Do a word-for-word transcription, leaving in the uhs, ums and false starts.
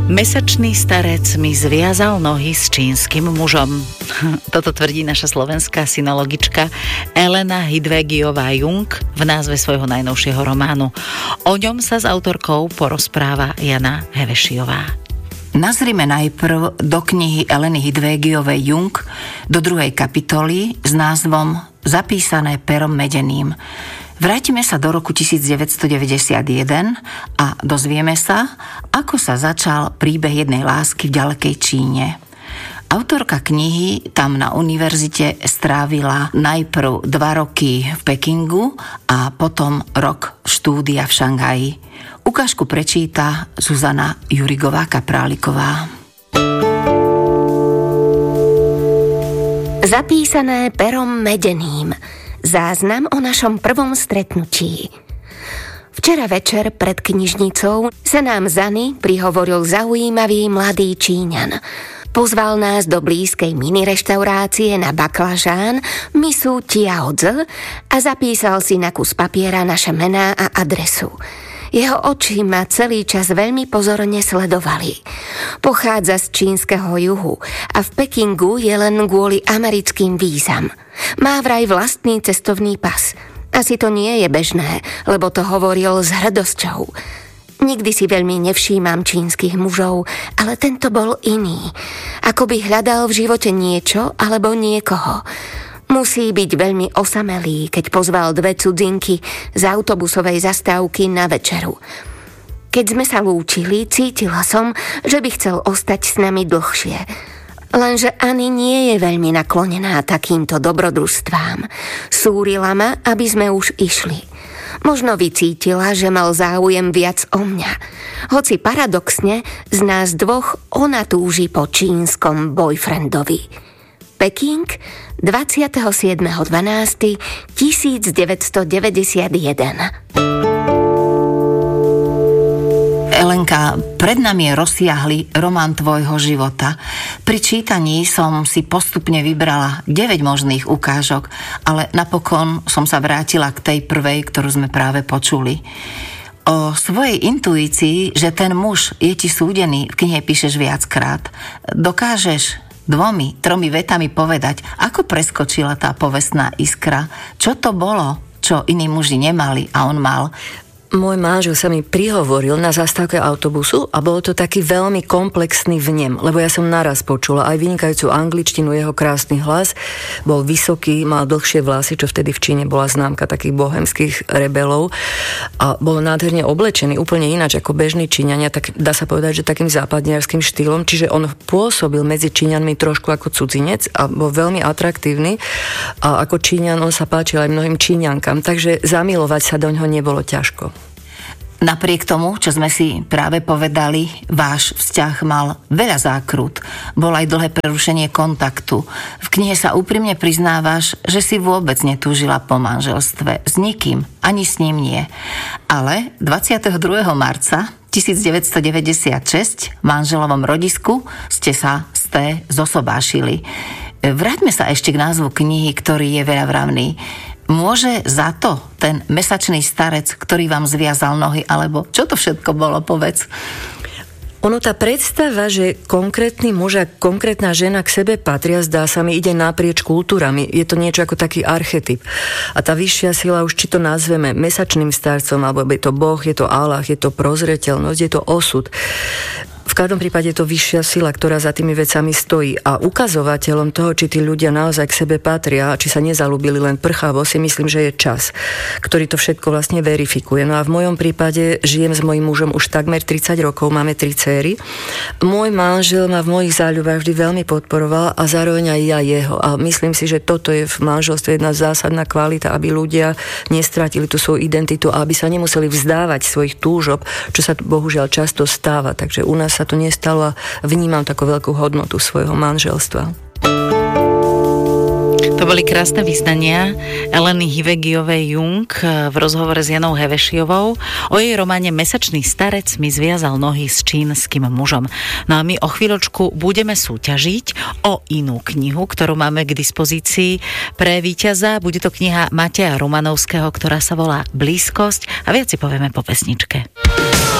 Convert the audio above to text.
Mesačný starec mi zviazal nohy s čínskym mužom. Toto tvrdí naša slovenská synologička Elena Hidvegiová-Jung v názve svojho najnovšieho románu. O ňom sa s autorkou porozpráva Jana Hevešiová. Nazrime najprv do knihy Eleny Hidvegiovej-Jung, do druhej kapitoly s názvom Zapísané perom medeným. Vrátime sa do roku devätnásťstodeväťdesiatjeden a dozvieme sa, ako sa začal príbeh jednej lásky v ďalekej Číne. Autorka knihy tam na univerzite strávila najprv dva roky v Pekingu a potom rok štúdia v Šanghaji. Ukážku prečíta Zuzana Jurigová-Kapráliková. Zapísané perom medeným. Záznam o našom prvom stretnutí. Včera večer pred knižnicou sa nám Zany prihovoril zaujímavý mladý Číňan. Pozval nás do blízkej mini reštaurácie na baklažán misu Tiaozi a zapísal si na kus papiera naše mená a adresu. Jeho oči ma celý čas veľmi pozorne sledovali. Pochádza z čínskeho juhu a v Pekingu je len kvôli americkým vízam. Má vraj vlastný cestovný pas. Asi to nie je bežné, lebo to hovoril s hrdosťou. Nikdy si veľmi nevšímam čínskych mužov, ale tento bol iný. Ako by hľadal v živote niečo alebo niekoho. Musí byť veľmi osamelý, keď pozval dve cudzinky z autobusovej zastávky na večeru. Keď sme sa lúčili, cítila som, že by chcel ostať s nami dlhšie. Lenže Ani nie je veľmi naklonená takýmto dobrodružstvám. Súrila ma, aby sme už išli. Možno vycítila, že mal záujem viac o mňa. Hoci paradoxne, z nás dvoch ona túži po čínskom boyfriendovi. Peking, dvadsiateho siedmeho decembra tisícdeväťstodeväťdesiatjeden. Elenka, pred nami je rozsiahly román tvojho života. Pri čítaní som si postupne vybrala deväť možných ukážok, ale napokon som sa vrátila k tej prvej, ktorú sme práve počuli. O svojej intuícii, že ten muž je ti súdený, v knihe píšeš viackrát. Dokážeš dvomi, tromi vetami povedať, ako preskočila tá povestná iskra? Čo to bolo, čo iní muži nemali a on mal? Môj manžel sa mi prihovoril na zastávke autobusu a bolo to taký veľmi komplexný vnem, lebo ja som naraz počula aj vynikajúcu angličtinu, jeho krásny hlas, bol vysoký, mal dlhšie vlasy, čo vtedy v Číne bola známka takých bohemských rebelov a bol nádherne oblečený, úplne ináč ako bežní Číňania, tak dá sa povedať, že takým západniarským štýlom, čiže on pôsobil medzi Číňanmi trošku ako cudzinec a bol veľmi atraktívny a ako Číňan on sa páčil aj mnohým Číňankám, takže zamilovať sa do ňoho nebolo ťažko. Napriek tomu, čo sme si práve povedali, váš vzťah mal veľa zákrut. Bolo aj dlhé prerušenie kontaktu. V knihe sa úprimne priznávaš, že si vôbec netúžila po manželstve. S nikým, ani s ním nie. Ale dvadsiateho druhého marca tisícdeväťstodeväťdesiatšesť v manželovom rodisku ste sa z té zosobášili. Vráťme sa ešte k názvu knihy, ktorý je veľavravný. Môže za to ten mesačný starec, ktorý vám zviazal nohy, alebo čo to všetko bolo, povedz? Ono, tá predstava, že konkrétny muž a konkrétna žena k sebe patria, zdá sa mi, ide naprieč kultúrami. Je to niečo ako taký archetyp. A tá vyššia sila, už či to nazveme mesačným starcom, alebo je to Boh, je to Allah, je to prozreteľnosť, je to osud. V každom prípade je to vyššia sila, ktorá za tými vecami stojí a ukazovateľom toho, či tí ľudia naozaj k sebe patria, či sa nezalúbili len prchavo, si myslím, že je čas, ktorý to všetko vlastne verifikuje. No a v mojom prípade žijem s mojím mužom už takmer tridsať rokov, máme tri céry. Môj manžel ma v mojich záľubách vždy veľmi podporoval a zároveň aj ja jeho. A myslím si, že toto je v manželstve jedna zásadná kvalita, aby ľudia nestratili tú svoju identitu a aby sa nemuseli vzdávať svojich túžob, čo sa bohužiaľ často stáva. Takže u nás sa to nestalo a vnímam takú veľkú hodnotu svojho manželstva. To boli krásne vyznania Eleny Hidvegiovej-Jung v rozhovore s Janou Hevešiovou. O jej románe Mesačný starec mi zviazal nohy s čínskym mužom. No a my o chvíľočku budeme súťažiť o inú knihu, ktorú máme k dispozícii pre víťaza. Bude to kniha Mateja Romanovského, ktorá sa volá Blízkosť a viac si povieme po pesničke.